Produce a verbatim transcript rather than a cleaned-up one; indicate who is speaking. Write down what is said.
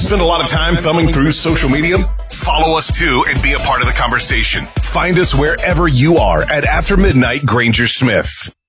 Speaker 1: Spend a lot of time thumbing through social media? Follow us too and be a part of the conversation. Find us wherever you are at After Midnight Granger Smith.